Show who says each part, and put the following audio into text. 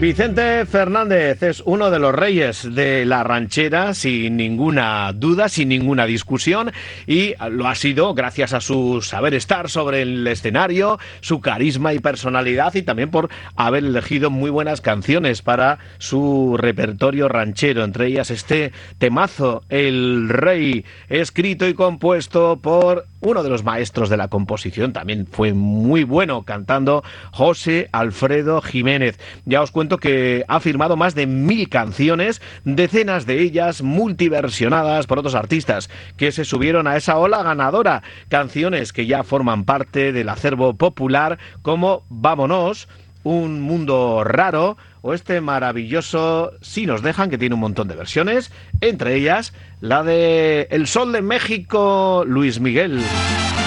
Speaker 1: Vicente Fernández es uno de los reyes de la ranchera, sin ninguna duda, sin ninguna discusión, y lo ha sido gracias a su saber estar sobre el escenario, su carisma y personalidad, y también por haber elegido muy buenas canciones para su repertorio ranchero, entre ellas este temazo, El Rey, escrito y compuesto por uno de los maestros de la composición. También fue muy bueno cantando, José Alfredo Jiménez. Ya os cuento que ha firmado más de 1000 canciones, decenas de ellas multiversionadas por otros artistas que se subieron a esa ola ganadora. Canciones que ya forman parte del acervo popular, como Vámonos, Un Mundo Raro, o este maravilloso Si Nos Dejan, que tiene un montón de versiones, entre ellas la de El Sol de México, Luis Miguel.